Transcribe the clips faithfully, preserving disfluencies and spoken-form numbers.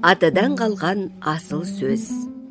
Атадан қалған асыл сөз.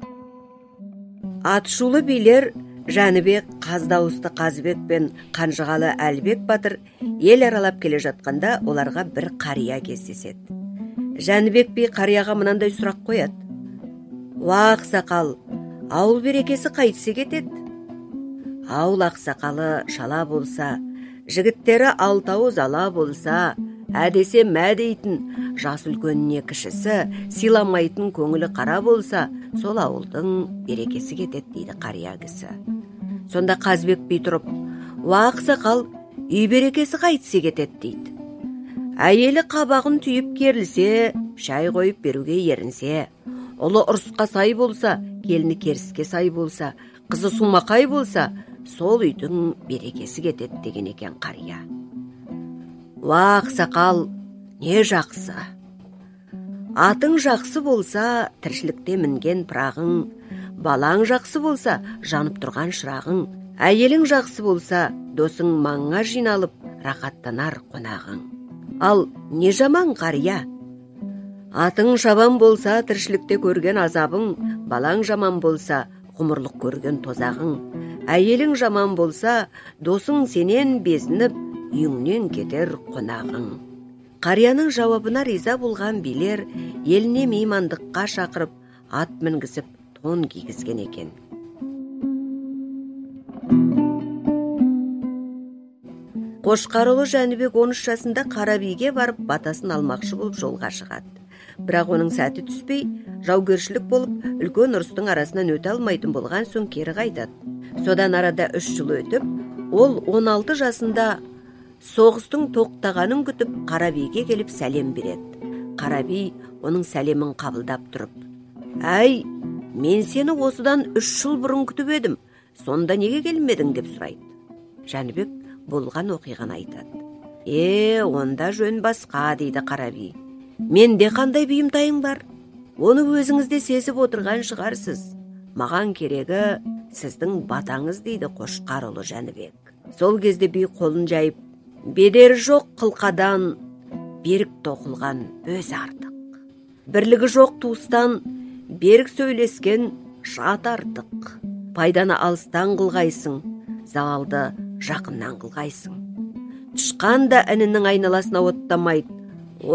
Атшулы билер Жәнібек, Қаздауысты Қазыбек пен Қанжығалы Әлібек батыр ел аралап келе жатқанда оларға бір қария кездеседі. Жәнібек би қарияға мынандай сұрақ қояды: «Уа ақсақал, ауыл берекесі қайтсе кетеді?» Ауыл ақсақалы шала болса, жігіттері алтауыз ала болса, әдесе мә дейтін жас үлкеніне кішісі, сыйламайтын көңілі қара болса, сол ауылдың берекесі кетеді дейді қария кісі. Сонда Қазбек би тұрып: «Уа ақсақал, үй берекесі қайтсе кетеді» дейді. Әйелі қабағын түйіп керілсе, шай қойып беруге ерінсе, ұлы ұрысқа сай болса, келіні керіске сай болса, қызы сумақай болса, сол үйдің берекесі кетеді деген екен қария. «Уа ақсақал, не жақсы. Атың жақсы болса, тіршілікте мінген пырағың, балаң жақсы болса, жанып тұрған шырағың, әйелің жақсы болса, досың маңға жиналып, рақаттанар қонағың. Ал не жаман қария? Атың шабан болса, тіршілікте көрген азабың, балаң жаман болса, ғұмырлық көрген тозағың, әйелің жаман болса, досың сенен безініп, үйіңнен кетер қонағың». Қарияның жауабына риза болған билер еліне меймандыққа шақырып, ат мінгізіп, тон кигізген екен. Қошқарұлы Жәнібек он үш жасында Қарабиге барып батасын алмақшы болып жолға шығады. Бірақ оның сәті түспей, жаугершілік болып, үлкен ұрыстың арасынан өте алмайтын болған соң кері қайтады. Содан арада үш жыл өтіп, ол он алты жасында соғыстың тоқтағанын күтіп Қарабиге келіп сәлем береді. Қараби оның сәлемін қабылдап тұрып: «Әй, мен сені осыдан үш жыл бұрын күтіп едім, сонда неге келмедің?» деп сұрайды. Жәнібек болған оқиғаны айтады. «Е, онда жөн басқа» дейді Қараби. «Менде қандай бұйымтайың бар? Оны өзіңіз де сезіп отырған шығарсыз. Маған керегі сіздің батаңыз» дейді Қошқарұлы Жәнібек. Сол кезде би қолын жайып: «Бедері жоқ қылқадан, берік тоқылған өз артық. Бірлігі жоқ туыстан, берік сөйлескен жат артық. Пайданы алыстан қылғайсың, залалды жақыннан қылғайсың. Тышқан да інінің айналасына оттамайды,